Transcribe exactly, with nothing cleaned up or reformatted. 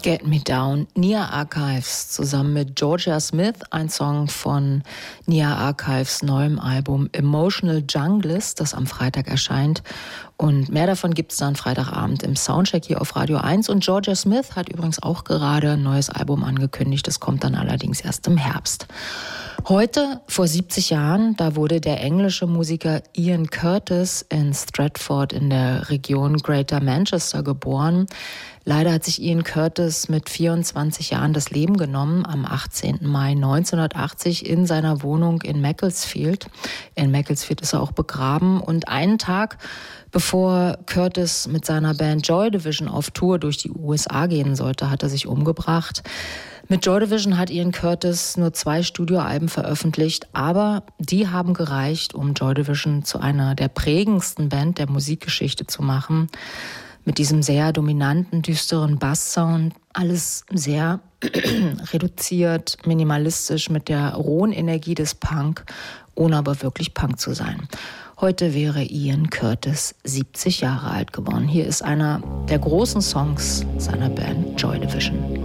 Get Me Down, Nia Archives zusammen mit Georgia Smith, ein Song von Nia Archives neuem Album Emotional Junglist, das am Freitag erscheint. Und mehr davon gibt es dann Freitagabend im Soundcheck hier auf Radio eins. Und Georgia Smith hat übrigens auch gerade ein neues Album angekündigt. Das kommt dann allerdings erst im Herbst. Heute, vor siebzig Jahren, da wurde der englische Musiker Ian Curtis in Stratford in der Region Greater Manchester geboren. Leider hat sich Ian Curtis mit vierundzwanzig Jahren das Leben genommen, am achtzehnten Mai neunzehnhundertachtzig in seiner Wohnung in Macclesfield. In Macclesfield ist er auch begraben. Und einen Tag bevor Curtis mit seiner Band Joy Division auf Tour durch die U S A gehen sollte, hat er sich umgebracht. Mit Joy Division hat Ian Curtis nur zwei Studioalben veröffentlicht, aber die haben gereicht, um Joy Division zu einer der prägendsten Band der Musikgeschichte zu machen. Mit diesem sehr dominanten, düsteren Basssound, alles sehr reduziert, minimalistisch, mit der rohen Energie des Punk, ohne aber wirklich Punk zu sein. Heute wäre Ian Curtis siebzig Jahre alt geworden. Hier ist einer der großen Songs seiner Band Joy Division.